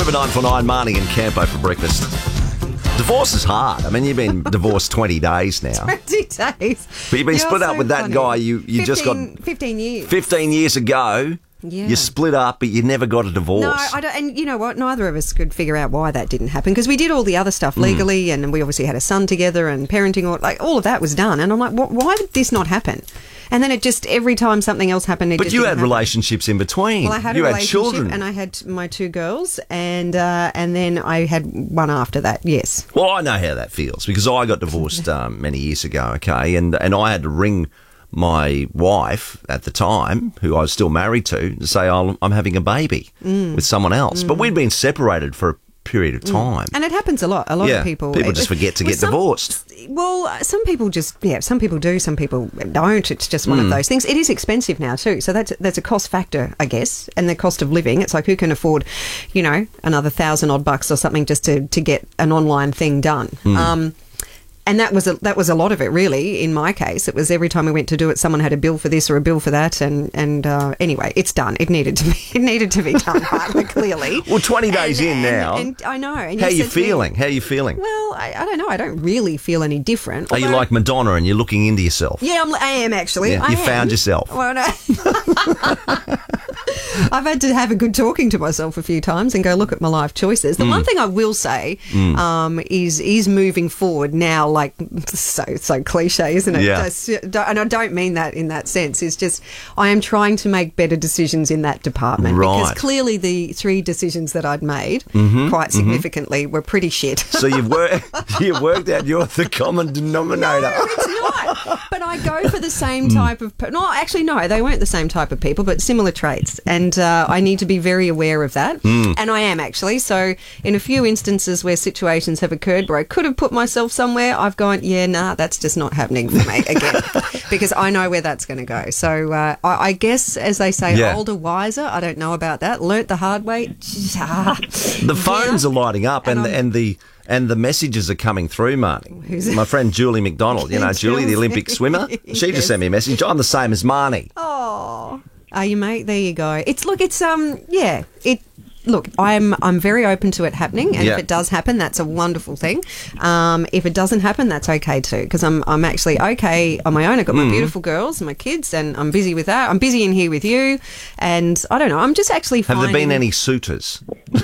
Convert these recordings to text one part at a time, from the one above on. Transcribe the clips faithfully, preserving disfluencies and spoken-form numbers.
seven nine four nine, Marnie and Campo for breakfast. Divorce is hard. I mean, you've been divorced twenty days now. twenty days. But you've been You're split up so with that funny. guy you, you fifteen, just got... fifteen years. fifteen years ago, Yeah. you split up, but you never got a divorce. No, I don't. And you know what? Neither of us could figure out why that didn't happen because we did all the other stuff legally, mm. and we obviously had a son together, and parenting, all like all of that was done. And I'm like, what, why did this not happen? And then it just every time something else happened, it but just you didn't had happen. relationships in between. Well, I had you a had relationship, children, and I had my two girls, and uh, and then I had one after that. Yes. Well, I know how that feels because I got divorced um, many years ago. Okay, and and I had to ring my wife at the time, who I was still married to, to say, oh, I'm having a baby mm. with someone else. Mm. But we'd been separated for a period of time. Mm. And it happens a lot. A lot yeah, of people... People just forget to well, get some, divorced. Well, some people just... Yeah, some people do, some people don't. It's just one mm. of those things. It is expensive now too. So that's, that's a cost factor, I guess, and the cost of living. It's like who can afford, you know, another thousand odd bucks or something just to, to get an online thing done. Mm. Um And that was a, that was a lot of it, really. In my case, it was every time we went to do it, someone had a bill for this or a bill for that, and and uh, anyway, it's done. It needed to be it needed to be done, right? Clearly. Well, twenty days and, in and, now. And, I know. And how are you said to me- feeling? How are you feeling? Well, I, I don't know. I don't really feel any different. Are you although- like Madonna and you're looking into yourself? Yeah, I'm, I am actually. Yeah, I you am. found yourself. Well, no. I've had to have a good talking to myself a few times and go look at my life choices. The mm. one thing I will say mm. um, is is moving forward now, like so so cliche, isn't it? Yeah. Just, and I don't mean that in that sense. It's just I am trying to make better decisions in that department right. because clearly the three decisions that I'd made mm-hmm, quite significantly mm-hmm. were pretty shit. So you've worked you worked out you're the common denominator. No, it's not. But I go for the same type of... No, actually, no, they weren't the same type of people, but similar traits. And uh, I need to be very aware of that. Mm. And I am, actually. So in a few instances where situations have occurred where I could have put myself somewhere, I've gone, yeah, nah, that's just not happening for me again. Because I know where that's going to go. So uh, I, I guess, as they say, yeah. older, wiser. I don't know about that. Learnt the hard way. The phones yeah. are lighting up and, and, and the... And the messages are coming through, Marnie. Who's it? My friend Julie McDonald, you know, Julie, the Olympic swimmer. She yes. just sent me a message. I'm the same as Marnie. Oh, are you, mate? There you go. It's look, it's um, yeah, it. Look, I'm I'm very open to it happening, and yeah. if it does happen, that's a wonderful thing. Um, if it doesn't happen, that's okay too, because I'm I'm actually okay on my own. I've got my mm. beautiful girls and my kids, and I'm busy with that. I'm busy in here with you, and I don't know. I'm just actually. Have finding... there been any suitors?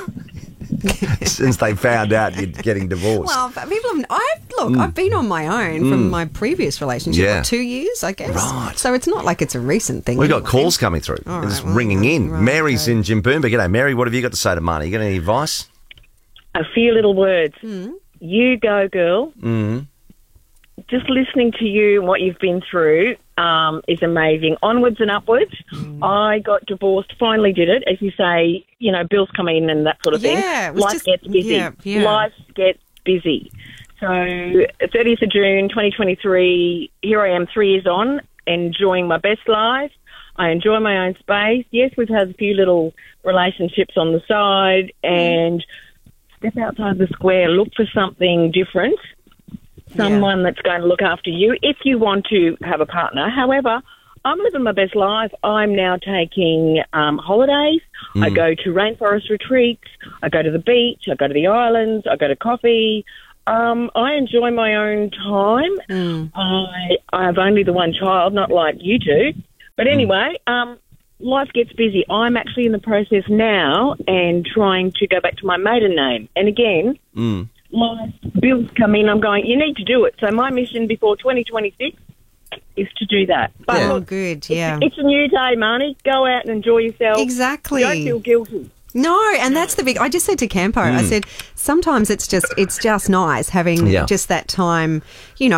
Since they found out you're getting divorced. Well, people have. I've look. Mm. I've been on my own mm. from my previous relationship. Yeah. What, two years, I guess. Right. So it's not like it's a recent thing. We've got anyway. calls coming through. All It's right, well, ringing in. right, Mary's okay. in Jimboomba. G'day, Mary. What have you got to say to Marnie? You got any advice? A few little words. Mm. You go, girl. Mm. Just listening to you and what you've been through um, is amazing. Onwards and upwards. Mm. I got divorced, finally did it. As you say, you know, bills come in and that sort of thing. Yeah, it was Life just, gets busy. Yeah, yeah. Life gets busy. So thirtieth of June twenty twenty-three, here I am three years on, enjoying my best life. I enjoy my own space. Yes, we've had a few little relationships on the side and step outside the square, look for something different. Someone yeah. that's going to look after you if you want to have a partner. However, I'm living my best life. I'm now taking um, holidays. Mm. I go to rainforest retreats. I go to the beach. I go to the islands. I go to coffee. Um, I enjoy my own time. Mm. I, I have only the one child, not like you do. But anyway, um, life gets busy. I'm actually in the process now and trying to go back to my maiden name. And again... Mm. Life bills come in, I'm going, you need to do it. So my mission before twenty twenty-six is to do that. But yeah. look, oh, good, yeah. It's, it's a new day, Marnie. Go out and enjoy yourself. Exactly. Don't feel guilty. No, and that's the big... I just said to Campo, mm. I said, sometimes it's just it's just nice having yeah. just that time, you know,